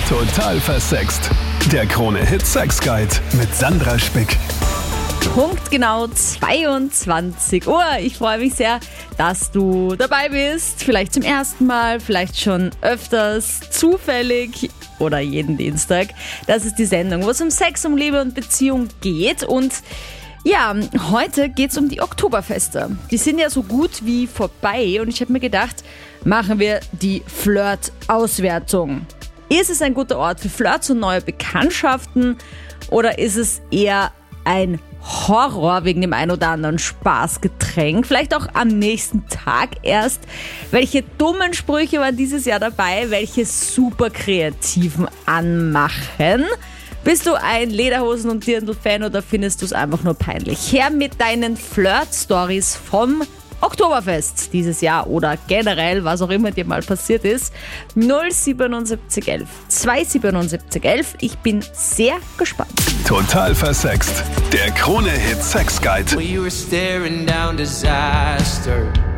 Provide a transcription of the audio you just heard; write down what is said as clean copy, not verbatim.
Total versext. Der Krone-Hit Sex Guide mit Sandra Spick. Punktgenau 22 Uhr. Ich freue mich sehr, dass du dabei bist. Vielleicht zum ersten Mal, vielleicht schon öfters, zufällig oder jeden Dienstag. Das ist die Sendung, wo es um Sex, um Liebe und Beziehung geht. Und ja, heute geht es um die Oktoberfeste. Die sind ja so gut wie vorbei und ich habe mir gedacht, machen wir die Flirt-Auswertung. Ist es ein guter Ort für Flirts und neue Bekanntschaften oder ist es eher ein Horror wegen dem ein oder anderen Spaßgetränk? Vielleicht auch am nächsten Tag erst. Welche dummen Sprüche waren dieses Jahr dabei? Welche super kreativen anmachen? Bist du ein Lederhosen- und Dirndl-Fan oder findest du es einfach nur peinlich? Her mit deinen Flirt-Stories vom Oktoberfest dieses Jahr oder generell, was auch immer dir mal passiert ist. 07711 27711. Ich bin sehr gespannt. Total versext. Der Krone-Hit Sex Guide. We were staring down disaster.